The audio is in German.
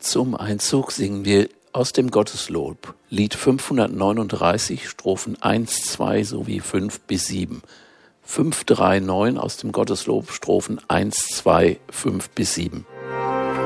Zum Einzug singen wir aus dem Gotteslob, Lied 539, Strophen 1, 2 sowie 5 bis 7. 539 aus dem Gotteslob, Strophen 1, 2, 5 bis 7.